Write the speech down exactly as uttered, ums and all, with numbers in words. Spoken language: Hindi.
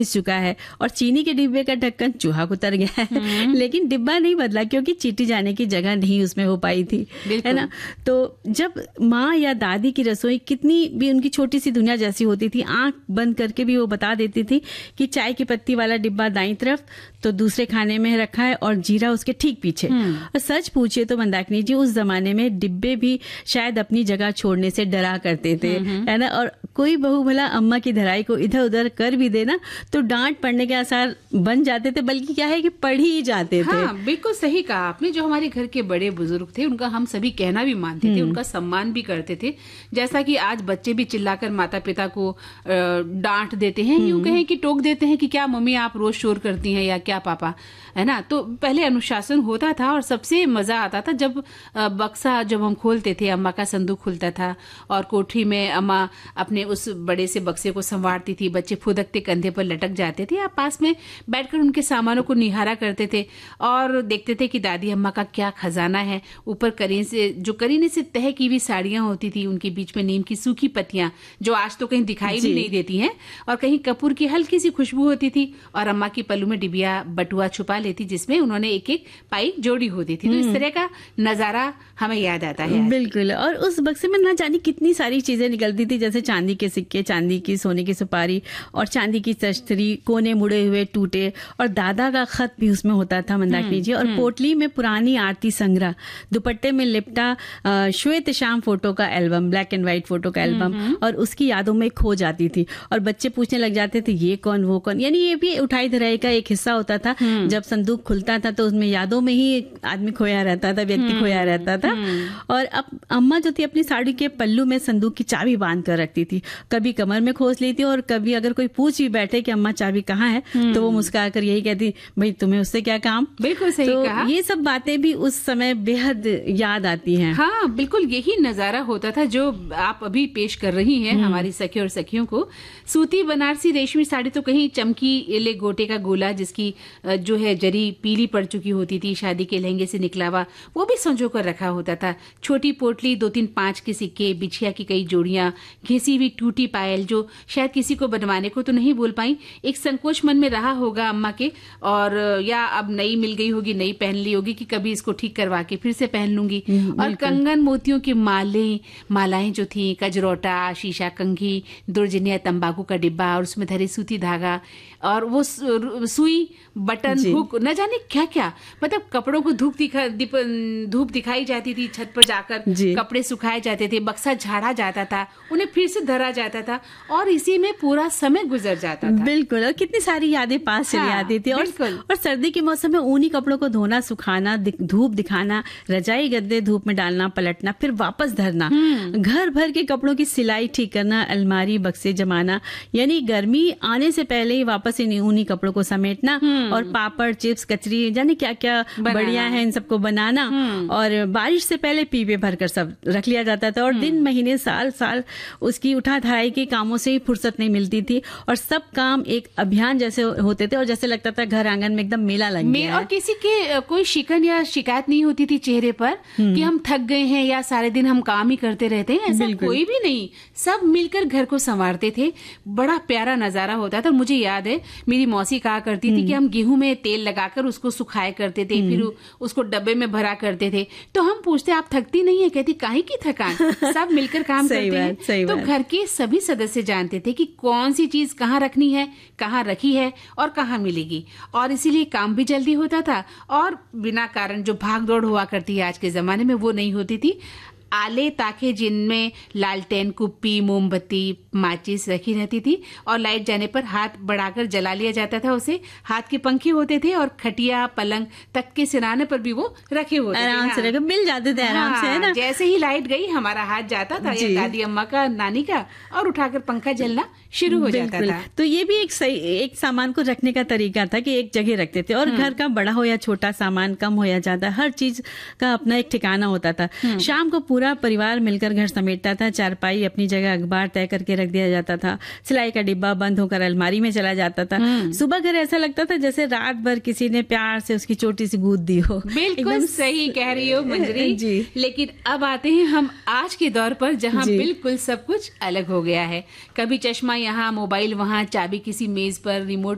चुका है और चीनी के डिब्बे का ढक्कन चूहा कुतर गया है, लेकिन डिब्बा नहीं बदला क्योंकि चींटी जाने की जगह नहीं उसमें हो पाई थी, है ना। तो जब माँ या दादी की रसोई कितनी भी उनकी छोटी सी दुनिया जैसी होती थी, आंख बंद करके भी वो बता देती थी कि चाय की पत्ती वाला डिब्बा दाईं तरफ तो दूसरे खाने में रखा है और जीरा उसके ठीक पीछे। और सच पूछिए तो मंदाकिनी जी, उस जमाने में डिब्बे भी शायद अपनी जगह छोड़ने से डरा करते थे, है ना। और कोई बहू भला अम्मा की धराई को इधर उधर कर भी देना तो डांट पड़ने के आसार बन जाते थे, बल्कि क्या है कि पढ़ ही जाते थे। हाँ, बिल्कुल सही कहा आपने। जो हमारे घर के बड़े बुजुर्ग थे उनका हम सभी कहना भी मानते थे, उनका सम्मान भी करते थे। जैसा कि आज बच्चे भी चिल्लाकर माता पिता को डांट देते हैं, यूं कहें कि टोक देते हैं कि क्या मम्मी आप रोज शोर करती हैं या क्या पापा, है ना। तो पहले अनुशासन होता था और सबसे मजा आता था जब बक्सा जब हम खोलते थे, अम्मा का संदूक खुलता था और कोठरी में अम्मा अपने उस बड़े से बक्से को संवारती थी, बच्चे फुदकते कंधे पर लटक जाते थे, आप पास में बैठकर उनके सामानों को निहारा करते थे और देखते थे कि दादी अम्मा का क्या खजाना है। ऊपर करीने से जो करीने से तह की हुई साड़ियां होती थी, उनके बीच में नीम की सूखी पत्तियां जो आज तो कहीं दिखाई भी नहीं देती हैं, और कहीं कपूर की हल्की सी खुशबू होती थी, और अम्मा की पल्लू में डिबिया बटुआ छुपा लेती जिसमें उन्होंने एक एक पाई जोड़ी होती थी। तो इस तरह का नजारा हमें याद आता है। बिल्कुल। और उस बक्से में ना जाने कितनी सारी चीजें निकलती थी, जैसे चांदी के सिक्के, चांदी की सोने की सुपारी और चांदी की तश्तरी, कोने मुड़े हुए टूटे, और दादा का खत भी उसमें होता था मंदाकिनी जी। और पोटली में पुरानी आरती संग्रह, दुपट्टे में लिपटा श्वेत श्याम फोटो का album, black and white photo का एल्बम, और उसकी यादों में खो जाती थी और बच्चे पूछने लग जाते थे ये कौन वो कौन। यानी ये भी उठाई धराई का एक हिस्सा होता था। जब संदूक खुलता था तो उसमें यादों में ही आदमी खोया रहता था, व्यक्ति खोया रहता था। और अब अम्मा जो थी अपनी साड़ी के पल्लू में संदूक की चाबी बांध कर रखती थी, कभी कमर में खोस लेती और कभी अगर कोई पूछ भी बैठे कि अम्मा चाबी कहाँ है तो वो मुस्कुरा कर यही कहती, भाई तुम्हें उससे क्या काम। बिल्कुल सही तो कहा। ये सब बातें भी उस समय बेहद याद आती हैं। हाँ, बिल्कुल यही नजारा होता था जो आप अभी पेश कर रही हैं हमारी सखी और सखियों को। सूती बनारसी रेशमी साड़ी तो कहीं चमकी एले गोटे का गोला जिसकी जो है जरी पीली पड़ चुकी होती थी, शादी के लहंगे से निकला हुआ, वो भी संजो कर रखा होता था। छोटी पोटली, दो तीन पांच के सिक्के, बिछिया की कई जोड़ियां, घिसी हुई टूटी पायल जो शायद किसी को बनवाने को तो नहीं बोल पाई, एक संकोच मन में रहा होगा अम्मा के, और या अब नई मिल गई होगी, नई पहन ली होगी कि कभी इसको ठीक करवा के फिर से पहन लूंगी। और कंगन मोतियों की माले मालाएं जो थी, कजरोटा, शीशा कंघी, दुर्जनिया तंबाकू का डिब्बा और उसमें धरे सूती धागा और वो सुई, बटन, हुक, न जाने क्या क्या, मतलब कपड़ों को धूप दिखा धूप दिखाई जाती थी, छत पर जाकर कपड़े सुखाए जाते थे, बक्सा झाड़ा जाता था, उन्हें फिर से धरा जाता था और इसी में पूरा समय गुजर जाता था। बिल्कुल। और कितनी सारी यादें पास चली आती थी। और, और सर्दी के मौसम में ऊनी कपड़ों को धोना, सुखाना, धूप दिखाना, रजाई गद्दे धूप में डालना, पलटना, फिर वापस धरना, घर भर के कपड़ों की सिलाई ठीक करना, अलमारी बक्से जमाना, यानी गर्मी आने से पहले ही वापस इन ऊनी कपड़ों को समेटना और पापड़, चिप्स, कचरी, जाने क्या क्या बढ़िया है इन सबको बनाना। और बारिश से पहले पीपे भरकर सब रख लिया जाता था और दिन महीने साल साल उसकी उठा धराई के कामों से ही फुर्सत नहीं मिलती थी और सब काम एक अभियान जैसे होते थे और जैसे लगता था घर आंगन में एकदम मेला लग गया है। और किसी के कोई शिकन या शिकायत नहीं होती थी चेहरे पर कि हम थक गए हैं या सारे दिन हम काम ही करते रहते हैं, ऐसा कोई भी नहीं। सब मिलकर घर को संवारते थे। बड़ा प्यारा नजारा होता था। मुझे याद है मेरी मौसी कहा करती थी कि हम गेहूं में तेल लगाकर उसको सुखाया करते थे, फिर उसको डब्बे में भरा करते थे। तो हम पूछते आप थकती नहीं है? कहती काहे की थकान, सब मिलकर काम करते हैं। तो घर के सभी सदस्य जानते थे कि कौन सी चीज कहाँ रखनी है, कहाँ रखी है और कहाँ मिलेगी, और इसीलिए काम भी जल्दी होता था और बिना कारण जो भाग दौड़ हुआ करती है आज के जमाने में वो नहीं होती थी। आले ताके जिनमें लालटेन, कुप्पी, मोमबत्ती, माचिस रखी रहती थी और लाइट जाने पर हाथ बढ़ाकर जला लिया जाता था उसे। हाथ के पंखे होते थे और खटिया, पलंग, तख्ते सिराने पर भी वो रखे होते थे। आराम से हाँ। मिल जाते थे आराम हाँ, से, है ना। जैसे ही लाइट गई हमारा हाथ जाता था या दादी अम्मा का, नानी का, और उठाकर पंखा जलना शुरू हो जाता था। तो ये भी एक सही एक सामान को रखने का तरीका था कि एक जगह रखते थे और घर का बड़ा हो या छोटा सामान, कम हो या ज्यादा, हर चीज का अपना एक ठिकाना होता था। शाम को पूरा परिवार मिलकर घर समेटता था, चारपाई अपनी जगह, अखबार तय करके रख दिया जाता था, सिलाई का डिब्बा बंद होकर अलमारी में चला जाता था। सुबह घर ऐसा लगता था जैसे रात भर किसी ने प्यार से उसकी छोटी सी गूंद दी हो। बिल्कुल सही कह रही हो मंजरी जी। लेकिन अब आते हैं हम आज के दौर पर जहाँ बिल्कुल सब कुछ अलग हो गया है। कभी चश्मा यहाँ, मोबाइल वहाँ, चाबी किसी मेज पर, रिमोट